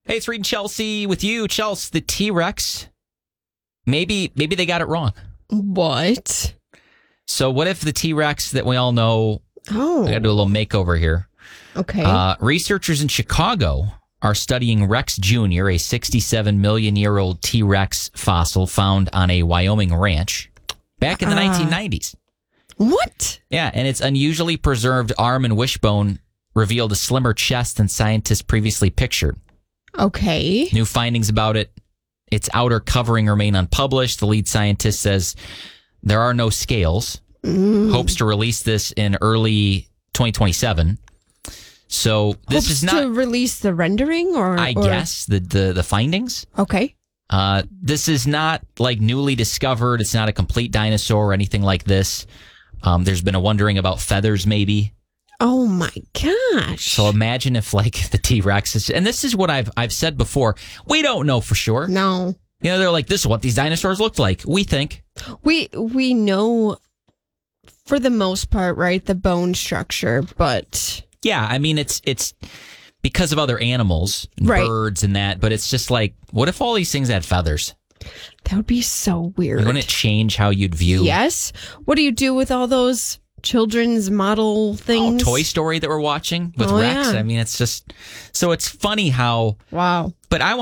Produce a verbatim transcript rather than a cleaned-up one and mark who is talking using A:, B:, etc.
A: Hey, it's Reed and Chelsea with you. Chelsea, the T-Rex, maybe maybe they got it wrong.
B: What?
A: So what if the T-Rex that we all know,
B: Oh.
A: I got to do a little makeover here.
B: Okay.
A: Uh, researchers in Chicago are studying Rex Junior, a sixty-seven million year old T-Rex fossil found on a Wyoming ranch back in the
B: Uh.
A: nineteen nineties.
B: What?
A: Yeah, and its unusually preserved arm and wishbone revealed a slimmer chest than scientists previously pictured.
B: Okay.
A: New findings about it. Its outer covering remain unpublished. The lead scientist says there are no scales.
B: Mm.
A: Hopes to release this in early twenty twenty-seven. So this
B: Hopes
A: is not
B: to release the rendering, or
A: I
B: or-
A: guess the, the the findings.
B: Okay.
A: Uh, this is not like newly discovered. It's not a complete dinosaur or anything like this. Um, there's been a wondering about feathers, maybe.
B: Oh my gosh.
A: So imagine if like the T-Rex is, and this is what I've I've said before. We don't know for sure.
B: No.
A: You know, they're like, this is what these dinosaurs looked like. We think.
B: We we know for the most part, right, the bone structure, but
A: Yeah, I mean, it's it's because of other animals, and
B: Right.
A: birds and that, but it's just like, what if all these things had feathers?
B: that would be so weird.
A: Wouldn't it change how you'd view
B: Yes. What do you do with all those children's model
A: oh,
B: things?
A: Toy Story that we're watching with
B: Oh,
A: Rex?
B: yeah.
A: I mean, it's just, so it's funny how,
B: Wow.
A: but I